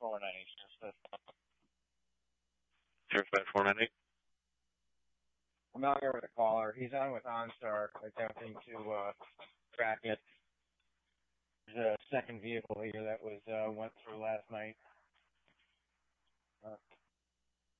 498. Sheriff's Badge 498. I'm out here with a caller. He's on with OnStar, attempting to track it. There's a second vehicle here that was went through last night.